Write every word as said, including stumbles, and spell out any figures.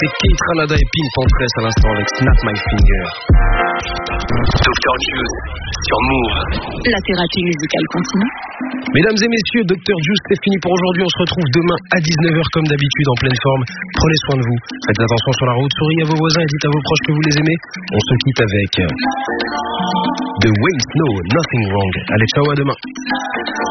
C'était Kate Ranada et Pink Panthers à l'instant avec Snap My Finger. docteur Juice sur Move. La thérapie musicale continue. Mesdames et messieurs, docteur Juice, c'est fini pour aujourd'hui. On se retrouve demain à dix-neuf heures comme d'habitude en pleine forme. Prenez soin de vous. Faites attention sur la route. Souriez à vos voisins et dites à vos proches que vous les aimez. On se quitte avec The Wayne Snow, Nothing Wrong. Allez, ciao, à demain.